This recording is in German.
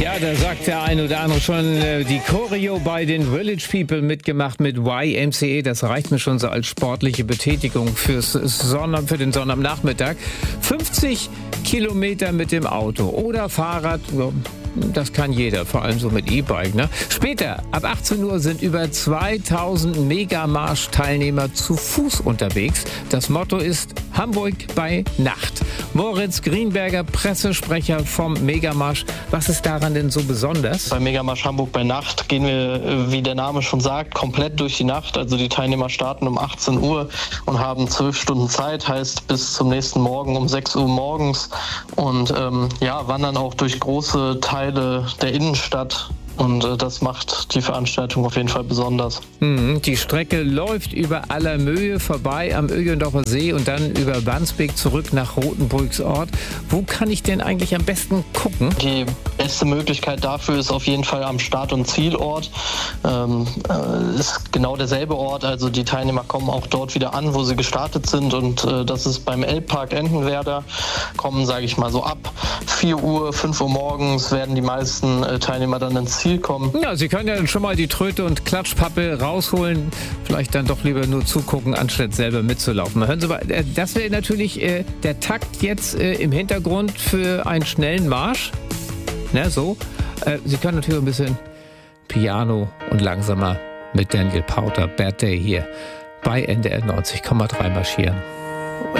Ja, da sagt der eine oder andere schon, die Choreo bei den Village People mitgemacht mit YMCA. Das reicht mir schon so als sportliche Betätigung für den Sonnabendnachmittag. 50 Kilometer mit dem Auto oder Fahrrad, das kann jeder, vor allem so mit E-Bike. Ne? Später, ab 18 Uhr, sind über 2000 Megamarsch-Teilnehmer zu Fuß unterwegs. Das Motto ist Hamburg bei Nacht. Moritz Greenberger, Pressesprecher vom Megamarsch. Was ist daran denn so besonders? Beim Megamarsch Hamburg bei Nacht gehen wir, wie der Name schon sagt, komplett durch die Nacht. Also die Teilnehmer starten um 18 Uhr und haben 12 Stunden Zeit, heißt bis zum nächsten Morgen um 6 Uhr morgens. Und wandern auch durch große Teile der Innenstadt. Und das macht die Veranstaltung auf jeden Fall besonders. Die Strecke läuft über Allermöhe vorbei am Öjendorfer See und dann über Wandsbek zurück nach Rothenburgs Ort. Wo kann ich denn eigentlich am besten gucken? Die beste Möglichkeit dafür ist auf jeden Fall am Start- und Zielort. Ist genau derselbe Ort, also die Teilnehmer kommen auch dort wieder an, wo sie gestartet sind. Und das ist beim Elbpark Entenwerder. Kommen, sage ich mal, so ab 4 Uhr, 5 Uhr morgens werden die meisten Teilnehmer dann ins Ziel kommen. Ja, Sie können ja dann schon mal die Tröte und Klatschpappe rausholen. Vielleicht dann doch lieber nur zugucken, anstatt selber mitzulaufen. Hören Sie mal, das wäre natürlich der Takt jetzt im Hintergrund für einen schnellen Marsch. Ne, so. Sie können natürlich ein bisschen Piano und langsamer mit Daniel Powter, Bad Day hier bei NDR 90,3 marschieren.